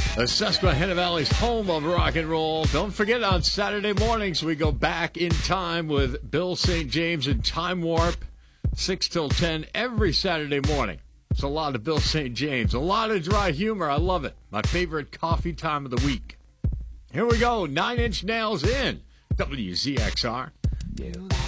The Susquehanna Valley's home of rock and roll. Don't forget, on Saturday mornings, we go back in time with Bill St. James and Time Warp, 6 till 10 every Saturday morning. It's a lot of Bill St. James, a lot of dry humor. I love it. My favorite coffee time of the week. Here we go, 9 Inch Nails in WZXR. You